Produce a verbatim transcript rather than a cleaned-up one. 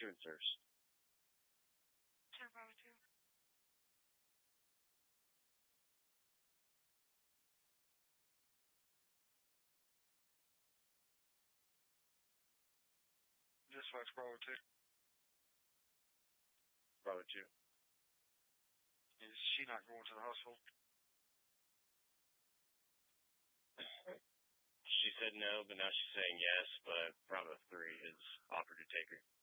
sensors. Sure, Bravo two. Dispatch Bravo two. Bravo two. Is she not going to the hospital? She said no, but now she's saying yes, but Bravo three has offered to take her.